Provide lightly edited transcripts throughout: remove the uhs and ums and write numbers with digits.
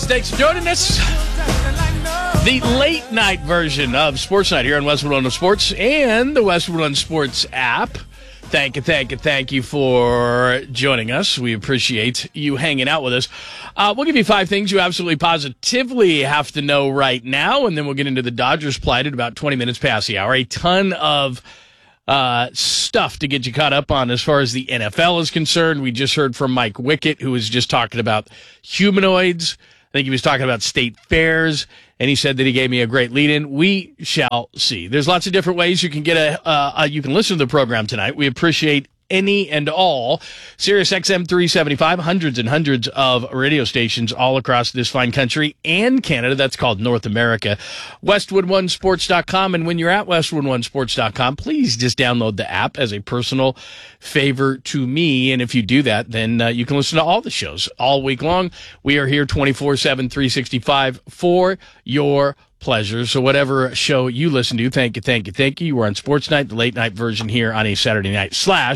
Thanks for joining us. The late night version of Sports Night here on Westwood One Sports and the Westwood One Sports app. Thank you for joining us. We appreciate you hanging out with us. We'll give you 5 things you absolutely positively have to know right now, and then we'll get into the Dodgers plight at about 20 minutes past the hour. A ton of stuff to get you caught up on as far as the NFL is concerned. We just heard from Mike Wickett, who was just talking about humanoids. I think he was talking about state fairs, and he said that he gave me a great lead-in. We shall see. There's lots of different ways you can get you can listen to the program tonight. We appreciate any and all. Sirius XM 375, hundreds and hundreds of radio stations all across this fine country and Canada. That's called North America. WestwoodOneSports.com. And when you're at WestwoodOneSports.com, please just download the app as a personal favor to me. And if you do that, then you can listen to all the shows all week long. We are here 24/7, 365 for your pleasure. So whatever show you listen to, thank you. You are on Sports Night, the late night version here on a Saturday night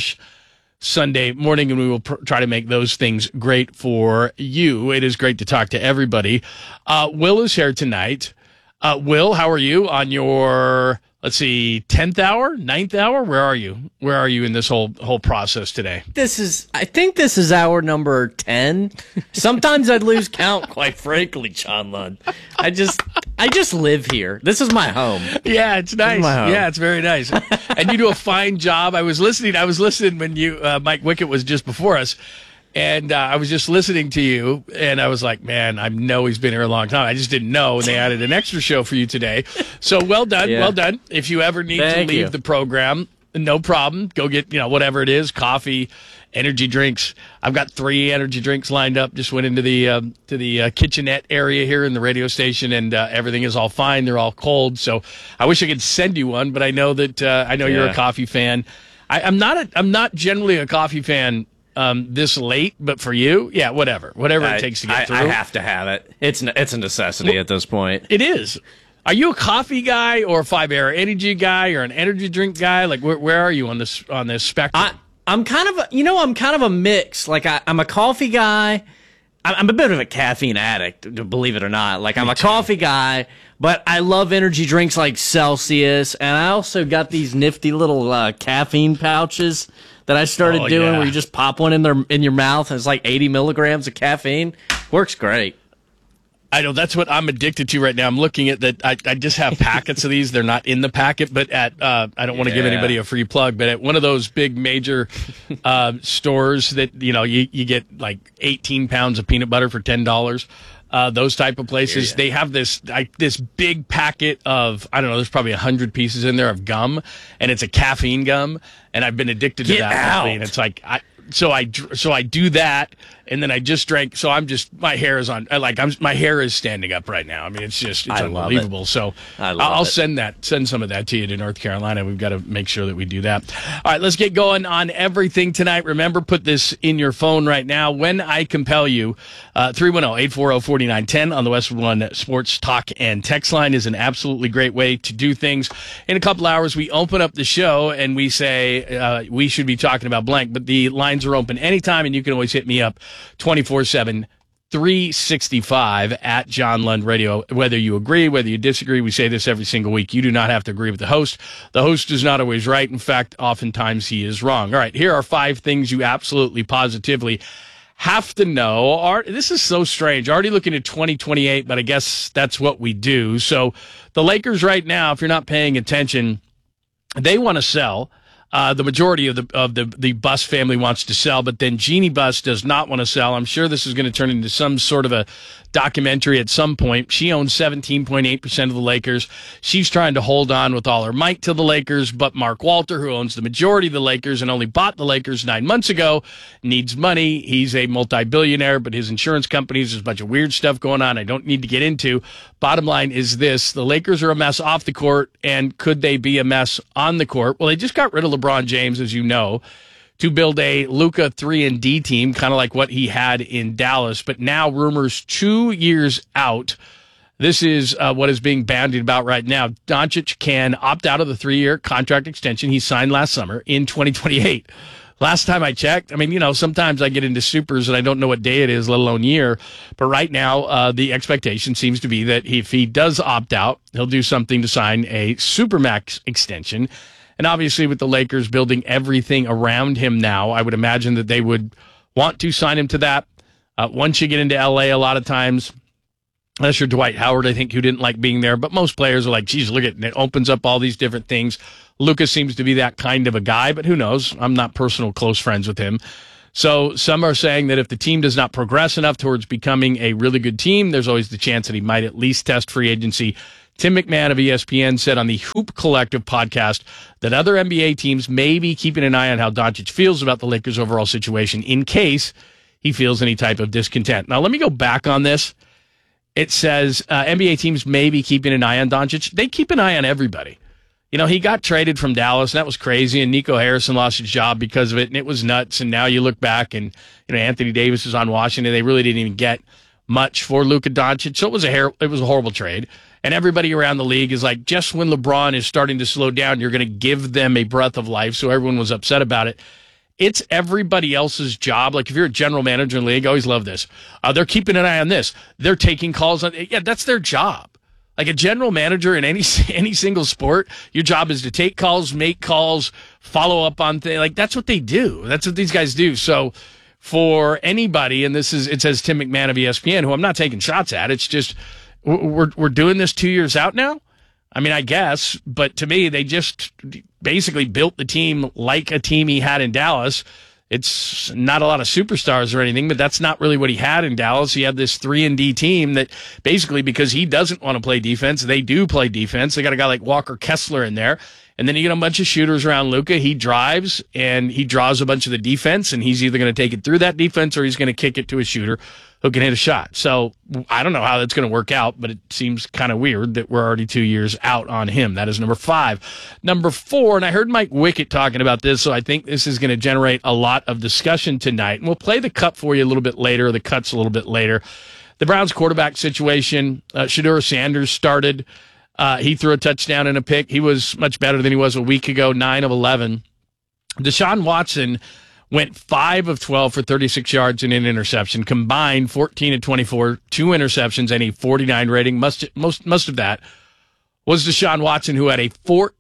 / Sunday morning, and we will try to make those things great for you. It is great to talk to everybody. Will is here tonight. Will, how are you on your, 10th hour, 9th hour? Where are you? Where are you in this whole process today? I think this is hour number 10. Sometimes I'd lose count, quite frankly, John Lund. I just live here. This is my home. Yeah, it's nice. Yeah, it's very nice. And you do a fine job. I was listening when you, Mike Wickett was just before us. And I was just listening to you, and I was like, man, I know he's been here a long time. I just didn't know, and they added an extra show for you today. So well done, well done. If you ever need to leave the program, no problem. Go get, whatever it is, coffee, energy drinks. I've got 3 energy drinks lined up. Just went into the kitchenette area here in the radio station, and everything is all fine. They're all cold. So I wish I could send you one, but I know that you're a coffee fan. I'm not generally a coffee fan this late, but for you, yeah, whatever it takes to get through. I have to have it. It's a necessity at this point. It is. Are you a coffee guy or a 5-hour energy guy or an energy drink guy? Like where are you on this spectrum? I'm kind of a mix. Like I'm a coffee guy. I'm a bit of a caffeine addict, believe it or not. Like I'm a coffee guy, but I love energy drinks like Celsius, and I also got these nifty little caffeine pouches that I started doing where you just pop one in your mouth and it's like 80 milligrams of caffeine. Works great. I know, that's what I'm addicted to right now. I'm looking at that. I just have packets of these. They're not in the packet, but at I don't want to give anybody a free plug, but at one of those big major stores that you get like 18 pounds of peanut butter for $10. Those type of places, they have this big packet of, I don't know, there's probably 100 pieces in there of gum, and it's a caffeine gum, and I've been addicted to that lately. And it's like, so I do that, and then I just drank. So my hair is on. My hair is standing up right now. I mean, it's unbelievable. So I'll send some of that to you to North Carolina. We've got to make sure that we do that. All right, let's get going on everything tonight. Remember, put this in your phone right now. When I compel you, 310-840-4910 on the Westwood One Sports Talk and Text line is an absolutely great way to do things. In a couple hours, we open up the show and we say we should be talking about blank, but the lines are open anytime, and you can always hit me up 24/7, 365 at John Lund Radio. Whether you agree, whether you disagree, we say this every single week. You do not have to agree with the host. The host is not always right. In fact, oftentimes he is wrong. All right, here are 5 things you absolutely, positively have to know. This is so strange. Already looking at 2028, but I guess that's what we do. So the Lakers right now, if you're not paying attention, they want to sell. The majority of the Buss family wants to sell, but then Jeannie Buss does not want to sell. I'm sure this is going to turn into some sort of a documentary at some point. She owns 17.8% of the Lakers. She's trying to hold on with all her might to the Lakers, but Mark Walter, who owns the majority of the Lakers and only bought the Lakers 9 months ago, needs money. He's a multi-billionaire, but his insurance companies, there's a bunch of weird stuff going on I don't need to get into. Bottom line is this: the Lakers are a mess off the court, and could they be a mess on the court? Well, they just got rid of LeBron James, as you know, to build a Luka 3-and-D team, kind of like what he had in Dallas. But now rumors 2 years out, this is what is being bandied about right now. Doncic can opt out of the 3-year contract extension he signed last summer in 2028. Last time I checked, I mean, sometimes I get into supers and I don't know what day it is, let alone year. But right now, the expectation seems to be that if he does opt out, he'll do something to sign a Supermax extension. And obviously, with the Lakers building everything around him now, I would imagine that they would want to sign him to that. Once you get into LA, a lot of times, unless you're Dwight Howard, I think, who didn't like being there. But most players are like, geez, look at it. It opens up all these different things. Luka seems to be that kind of a guy, but who knows? I'm not personal close friends with him. So some are saying that if the team does not progress enough towards becoming a really good team, there's always the chance that he might at least test free agency. Tim McMahon of ESPN said on the Hoop Collective podcast that other NBA teams may be keeping an eye on how Doncic feels about the Lakers' overall situation in case he feels any type of discontent. Now, let me go back on this. It says NBA teams may be keeping an eye on Doncic. They keep an eye on everybody. He got traded from Dallas, and that was crazy, and Nico Harrison lost his job because of it, and it was nuts. And now you look back, and Anthony Davis is on Washington. They really didn't even get much for Luka Doncic, so it was a horrible trade. And everybody around the league is like, just when LeBron is starting to slow down, you're going to give them a breath of life, so everyone was upset about it. It's everybody else's job. Like, if you're a general manager in the league, I always love this. They're keeping an eye on this. They're taking calls on. Yeah, that's their job. Like a general manager in any single sport, your job is to take calls, make calls, follow up on things. Like, that's what they do. That's what these guys do. So for anybody, and it says Tim McMahon of ESPN, who I'm not taking shots at. It's just we're doing this 2 years out now. I mean, I guess, but to me, they just basically built the team like a team he had in Dallas. It's not a lot of superstars or anything, but that's not really what he had in Dallas. He had this 3-and-D team that basically, because he doesn't want to play defense, they do play defense. They got a guy like Walker Kessler in there. And then you get a bunch of shooters around Luka. He drives and he draws a bunch of the defense, and he's either going to take it through that defense or he's going to kick it to a shooter who can hit a shot. So I don't know how that's going to work out, but it seems kind of weird that we're already 2 years out on him. That is number 5. Number 4, and I heard Mike Wickett talking about this, so I think this is going to generate a lot of discussion tonight. And we'll play the cut for you a little bit later, or the cuts a little bit later. The Browns quarterback situation, Shedeur Sanders started. He threw a touchdown and a pick. He was much better than he was a week ago, 9 of 11. Deshaun Watson went 5 of 12 for 36 yards and an interception, combined 14 of 24, 2 interceptions, and a 49 rating. Most of that was Deshaun Watson, who had a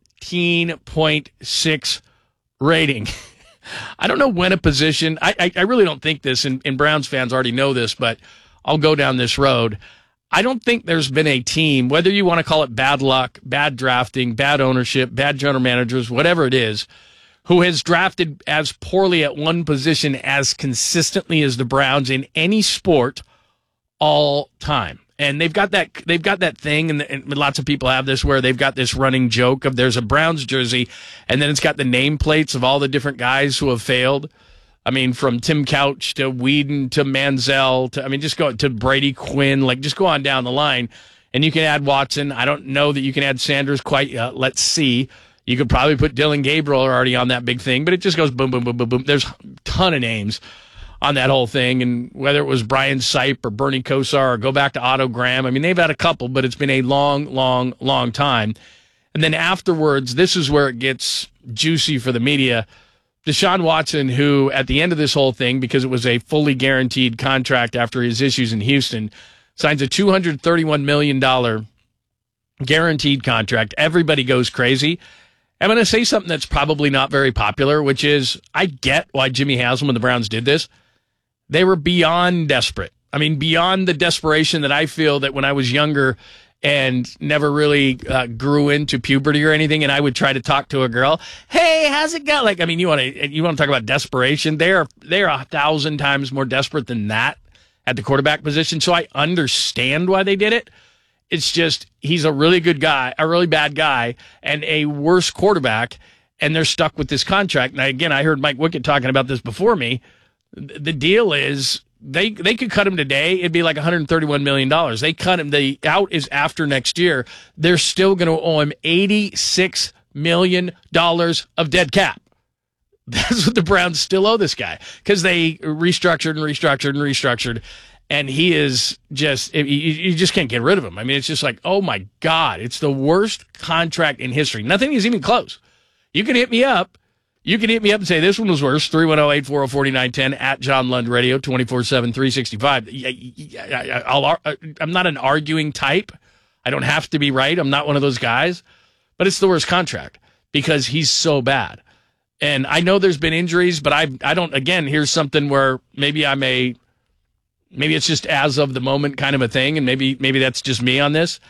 14.6 rating. I don't know when a position, I really don't think this, and Browns fans already know this, but I'll go down this road. I don't think there's been a team, whether you want to call it bad luck, bad drafting, bad ownership, bad general managers, whatever it is, who has drafted as poorly at one position as consistently as the Browns in any sport all time. And they've got that thing, and lots of people have this, where they've got this running joke of there's a Browns jersey, and then it's got the nameplates of all the different guys who have failed. I mean, from Tim Couch to Whedon to Manziel to, just go to Brady Quinn, just go on down the line. And you can add Watson. I don't know that you can add Sanders quite yet. Let's see. You could probably put Dylan Gabriel already on that big thing, but it just goes boom, boom, boom, boom, boom. There's a ton of names on that whole thing. And whether it was Brian Sipe or Bernie Kosar or go back to Otto Graham, they've had a couple, but it's been a long, long, long time. And then afterwards, this is where it gets juicy for the media. Deshaun Watson, who at the end of this whole thing, because it was a fully guaranteed contract after his issues in Houston, signs a $231 million guaranteed contract. Everybody goes crazy. I'm going to say something that's probably not very popular, which is I get why Jimmy Haslam and the Browns did this. They were beyond desperate. Beyond the desperation that I feel that when I was younger and never really grew into puberty or anything, and I would try to talk to a girl, hey, how's it going? You want to talk about desperation? They are 1,000 times more desperate than that at the quarterback position. So I understand why they did it. It's just he's a really good guy, a really bad guy, and a worse quarterback, and they're stuck with this contract. Now, again, I heard Mike Wickett talking about this before me. The deal is they could cut him today. It'd be like $131 million. They cut him. The out is after next year. They're still going to owe him $86 million of dead cap. That's what the Browns still owe this guy because they restructured. And he is just, you just can't get rid of him. It's just like, oh my God, it's the worst contract in history. Nothing is even close. You can hit me up. You can hit me up and say this one was worse. 310-840-4910 at John Lund Radio, 24/7, 365. I'm not an arguing type. I don't have to be right. I'm not one of those guys. But it's the worst contract because he's so bad. And I know there's been injuries, but I don't, again, here's something where maybe it's just as of the moment kind of a thing, and maybe that's just me on this.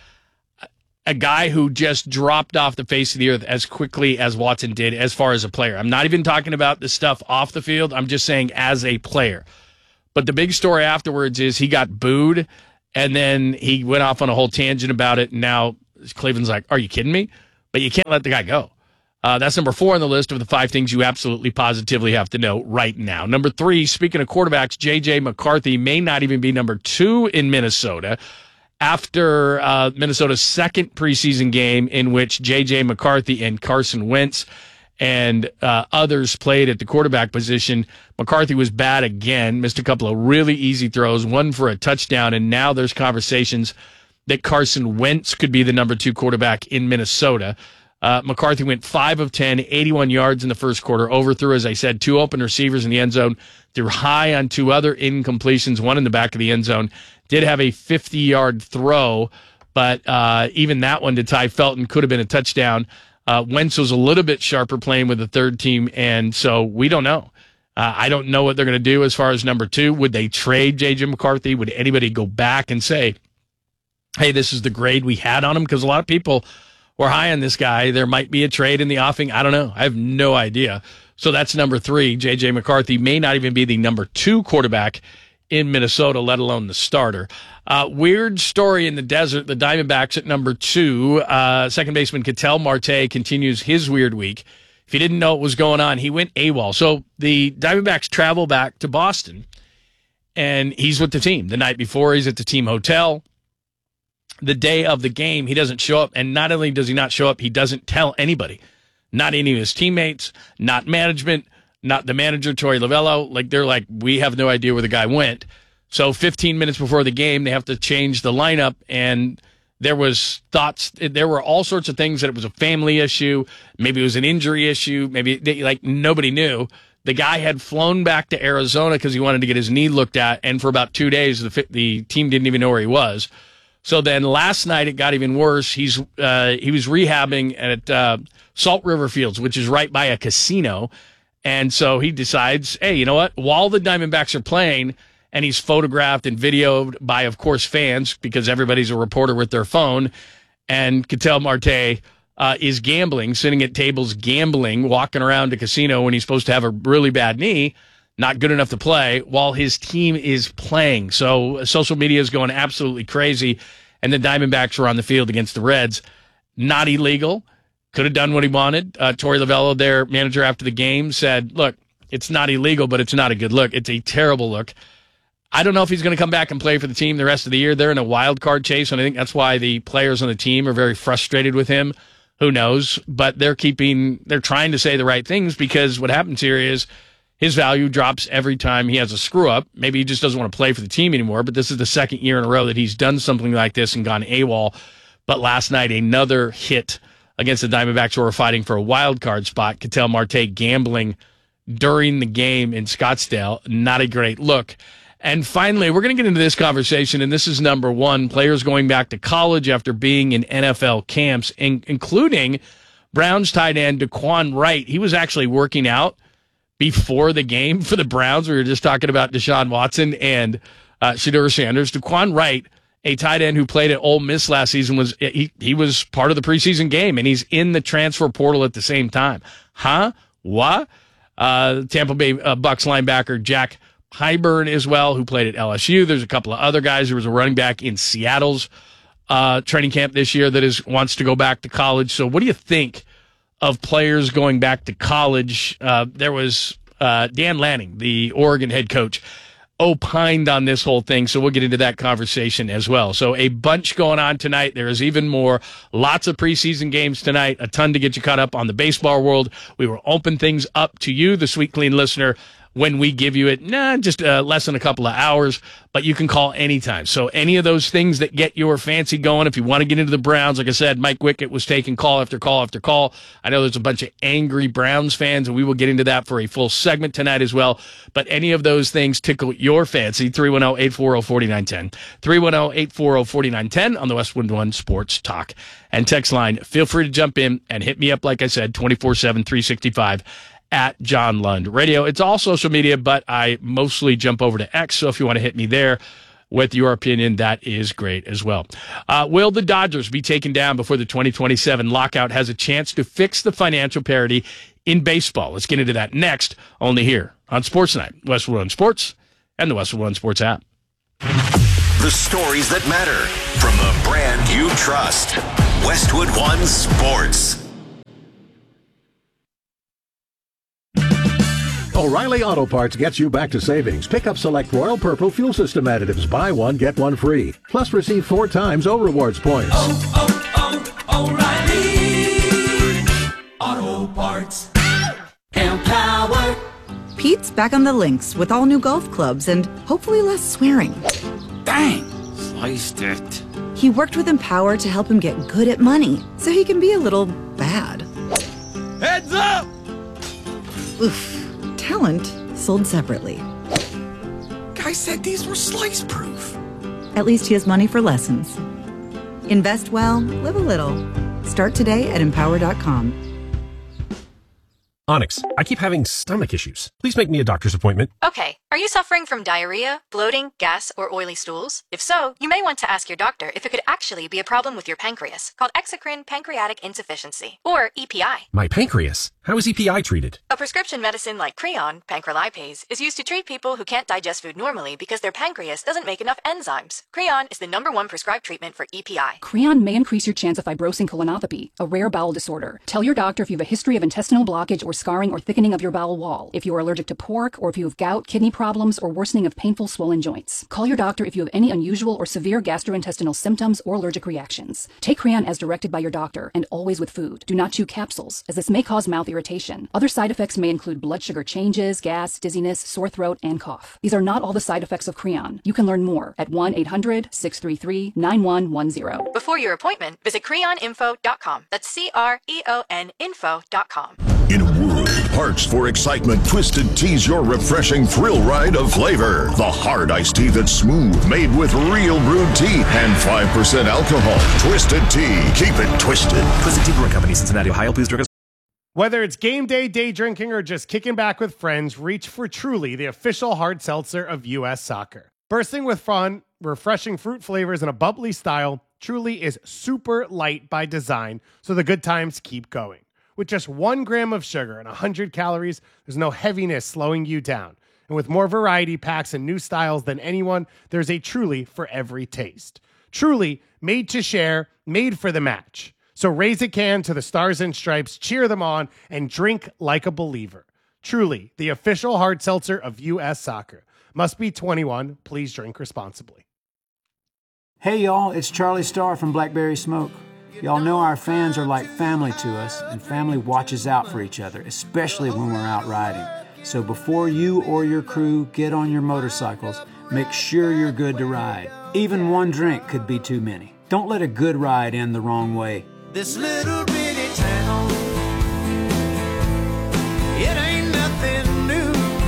A guy who just dropped off the face of the earth as quickly as Watson did as far as a player. I'm not even talking about the stuff off the field. I'm just saying as a player. But the big story afterwards is he got booed, and then he went off on a whole tangent about it, and now Cleveland's like, are you kidding me? But you can't let the guy go. That's number 4 on the list of the 5 things you absolutely positively have to know right now. Number 3, speaking of quarterbacks, J.J. McCarthy may not even be number 2 in Minnesota after Minnesota's second preseason game in which J.J. McCarthy and Carson Wentz and others played at the quarterback position. McCarthy was bad again, missed a couple of really easy throws, one for a touchdown, and now there's conversations that Carson Wentz could be the number 2 quarterback in Minnesota. McCarthy went 5 of 10, 81 yards in the first quarter, overthrew, as I said, 2 open receivers in the end zone, threw high on 2 other incompletions, one in the back of the end zone, did have a 50-yard throw, but even that one to Ty Felton could have been a touchdown. Wentz was a little bit sharper playing with the third team, and so we don't know. I don't know what they're going to do as far as number 2. Would they trade J.J. McCarthy? Would anybody go back and say, hey, this is the grade we had on him? Because a lot of people were high on this guy. There might be a trade in the offing. I don't know. I have no idea. So that's number 3. J.J. McCarthy may not even be the number 2 quarterback in Minnesota, let alone the starter. Weird story in the desert. The Diamondbacks at number 2. Second baseman Ketel Marte continues his weird week. If you didn't know what was going on, he went AWOL. So the Diamondbacks travel back to Boston, and he's with the team. The night before, he's at the team hotel. The day of the game, he doesn't show up. And not only does he not show up, he doesn't tell anybody. Not any of his teammates, not management, not the manager, Torey Lovullo. Like, they're like, we have no idea where the guy went. So 15 minutes before the game, they have to change the lineup. And there was thoughts, there were all sorts of things that it was a family issue. Maybe it was an injury issue. Maybe, like, nobody knew. The guy had flown back to Arizona because he wanted to get his knee looked at. And for about 2 days, the team didn't even know where he was. So then last night it got even worse. He was rehabbing at Salt River Fields, which is right by a casino. And so he decides, hey, you know what? While the Diamondbacks are playing, and he's photographed and videoed by, of course, fans, because everybody's a reporter with their phone, and Ketel Marte is gambling, sitting at tables gambling, walking around a casino when he's supposed to have a really bad knee, not good enough to play, while his team is playing. So social media is going absolutely crazy, and the Diamondbacks were on the field against the Reds. Not illegal. Could have done what he wanted. Torey Lovullo, their manager after the game, said, look, it's not illegal, but it's not a good look. It's a terrible look. I don't know if he's going to come back and play for the team the rest of the year. They're in a wild card chase, and I think that's why the players on the team are very frustrated with him. Who knows? But they're trying to say the right things, because what happens here is his value drops every time he has a screw-up. Maybe he just doesn't want to play for the team anymore, but this is the second year in a row that he's done something like this and gone AWOL. But last night, another hit against the Diamondbacks, who were fighting for a wild card spot. Ketel Marte gambling during the game in Scottsdale. Not a great look. And finally, we're going to get into this conversation, and this is number 1, players going back to college after being in NFL camps, including Browns tight end Daquan Wright. He was actually working out before the game for the Browns. We were just talking about Deshaun Watson and Shedeur Sanders. Daquan Wright, a tight end who played at Ole Miss last season, he was part of the preseason game, and he's in the transfer portal at the same time. Huh? What? Tampa Bay Bucks linebacker Jack Pyburn as well, who played at LSU. There's a couple of other guys. There was a running back in Seattle's training camp this year that wants to go back to college. So what do you think of players going back to college? There was Dan Lanning, the Oregon head coach, opined on this whole thing, so we'll get into that conversation as well. So a bunch going on tonight. There is even more. Lots of preseason games tonight, a ton to get you caught up on the baseball world. We will open things up to you, the Sweet Clean listener, when we give you it. Just less than a couple of hours, but you can call anytime. So any of those things that get your fancy going, if you want to get into the Browns, like I said, Mike Wickett was taking call after call after call. I know there's a bunch of angry Browns fans, and we will get into that for a full segment tonight as well. But any of those things tickle your fancy, 310-840-4910. 310-840-4910 on the Westwood One Sports Talk and text line. Feel free to jump in and hit me up, like I said, 24/7, 365 at John Lund Radio. It's all social media, but I mostly jump over to X, so if you want to hit me there with your opinion, that is great as well. Will the Dodgers be taken down before the 2027 lockout has a chance to fix the financial parity in baseball? Let's get into that next, only here on Sports Night, Westwood One Sports and the Westwood One Sports app. The stories that matter from the brand you trust. Westwood One Sports. O'Reilly Auto Parts gets you back to savings. Pick up select Royal Purple fuel system additives. Buy one, get one free. Plus receive 4 times O-Rewards points. O'Reilly Auto Parts. Empower. Pete's back on the links with all new golf clubs and hopefully less swearing. Dang, sliced it. He worked with Empower to help him get good at money so he can be a little bad. Heads up! Oof. Talent sold separately. Guy said these were slice proof. At least he has money for lessons. Invest well, live a little. Start today at empower.com. Onyx, I keep having stomach issues. Please make me a doctor's appointment. Okay, are you suffering from diarrhea, bloating, gas, or oily stools? If so, you may want to ask your doctor if it could actually be a problem with your pancreas, called exocrine pancreatic insufficiency, or EPI. My pancreas? How is EPI treated? A prescription medicine like Creon, pancrelipase, is used to treat people who can't digest food normally because their pancreas doesn't make enough enzymes. Creon is the #1 prescribed treatment for EPI. Creon may increase your chance of fibrosing colonopathy, a rare bowel disorder. Tell your doctor if you have a history of intestinal blockage or scarring or thickening of your bowel wall, if you are allergic to pork, or if you have gout, kidney problems, or worsening of painful swollen joints. Call your doctor if you have any unusual or severe gastrointestinal symptoms or allergic reactions. Take Creon as directed by your doctor, and always with food. Do not chew capsules, as this may cause mouth irritation. Other side effects may include blood sugar changes, gas, dizziness, sore throat, and cough. These are not all the side effects of Creon. You can learn more at 1-800-633-9110. Before your appointment, visit creoninfo.com. That's CREON info.com. In a world of parts for excitement, Twisted Tea's your refreshing thrill ride of flavor. The hard iced tea that's smooth, made with real brewed tea and 5% alcohol. Twisted Tea. Keep it twisted. Twisted Tea Brewing Company, Cincinnati, Ohio. Please drink us. Whether it's game day, day drinking, or just kicking back with friends, reach for Truly, the official hard seltzer of U.S. Soccer. Bursting with fun, refreshing fruit flavors, and a bubbly style, Truly is super light by design, so the good times keep going. With just 1 gram of sugar and 100 calories, there's no heaviness slowing you down. And with more variety packs and new styles than anyone, there's a Truly for every taste. Truly, made to share, made for the match. So raise a can to the Stars and Stripes, cheer them on, and drink like a believer. Truly, the official hard seltzer of U.S. Soccer. Must be 21. Please drink responsibly. Hey, y'all, it's Charlie Starr from Blackberry Smoke. Y'all know our fans are like family to us, and family watches out for each other, especially when we're out riding. So before you or your crew get on your motorcycles, make sure you're good to ride. Even one drink could be too many. Don't let a good ride end the wrong way. This little bitty town, it ain't nothing new.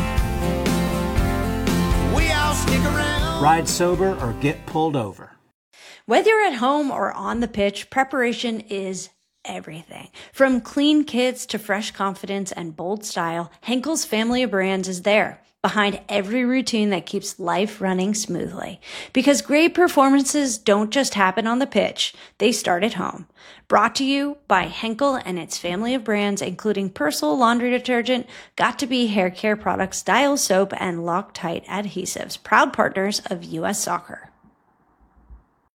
We all stick around. Ride sober or get pulled over. Whether you're at home or on the pitch, preparation is everything. From clean kits to fresh confidence and bold style, Henkel's family of brands is there, behind every routine that keeps life running smoothly. Because great performances don't just happen on the pitch, they start at home. Brought to you by Henkel and its family of brands, including Persil laundry detergent, Got2b hair care products, Dial soap, and Loctite adhesives, proud partners of U.S. Soccer.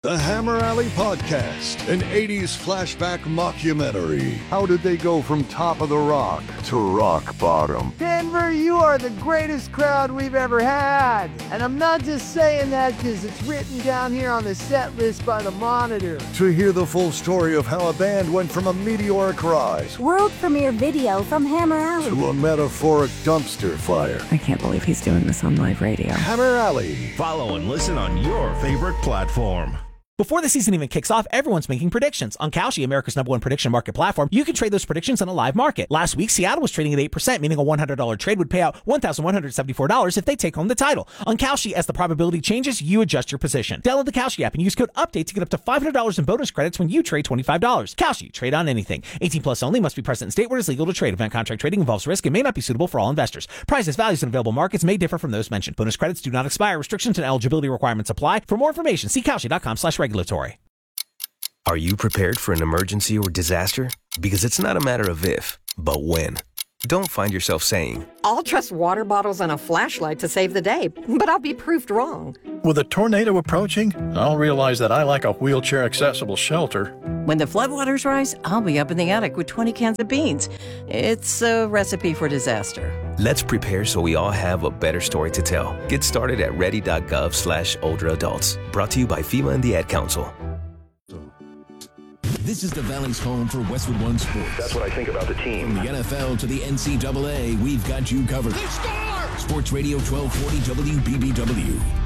The Hammer Alley Podcast, an 80s flashback mockumentary. How did they go from top of the rock to rock bottom? Denver, you are the greatest crowd we've ever had. And I'm not just saying that because it's written down here on the set list by the Monitor. To hear the full story of how a band went from a meteoric rise, world premiere video from Hammer Alley, to a metaphoric dumpster fire. I can't believe he's doing this on live radio. Hammer Alley. Follow and listen on your favorite platform. Before the season even kicks off, everyone's making predictions. On Kalshi, America's #1 prediction market platform, you can trade those predictions in a live market. Last week, Seattle was trading at 8%, meaning a $100 trade would pay out $1,174 if they take home the title. On Kalshi, as the probability changes, you adjust your position. Download the Kalshi app and use code UPDATE to get up to $500 in bonus credits when you trade $25. Kalshi, trade on anything. 18 plus only, must be present in state where it is legal to trade. Event contract trading involves risk and may not be suitable for all investors. Prices, values, and available markets may differ from those mentioned. Bonus credits do not expire. Restrictions and eligibility requirements apply. For more information, see Kalshi.com/regulatory. Are you prepared for an emergency or disaster? Because it's not a matter of if, but when. Don't find yourself saying, I'll trust water bottles and a flashlight to save the day, but I'll be proved wrong. With a tornado approaching, I'll realize that I lack a wheelchair-accessible shelter. When the floodwaters rise, I'll be up in the attic with 20 cans of beans. It's a recipe for disaster. Let's prepare so we all have a better story to tell. Get started at ready.gov/older-adults. Brought to you by FEMA and the Ad Council. This is the Valley's home for Westwood One Sports. That's what I think about the team. From the NFL to the NCAA, we've got you covered. They score! Sports Radio 1240 WBBW.